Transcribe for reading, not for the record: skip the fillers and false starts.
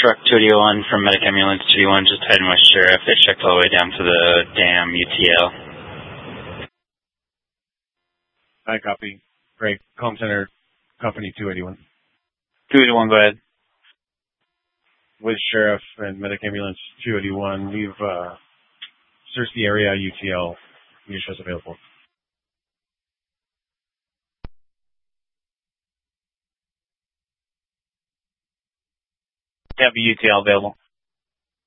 truck 281 from Medic Ambulance 281, just heading with Sheriff. They checked all the way down to the dam UTL. I copy. Great. Comm Center, Company 281. 281, go ahead. With Sheriff and Medic Ambulance 281, we've searched the area UTL. Usually available. Have UTL available.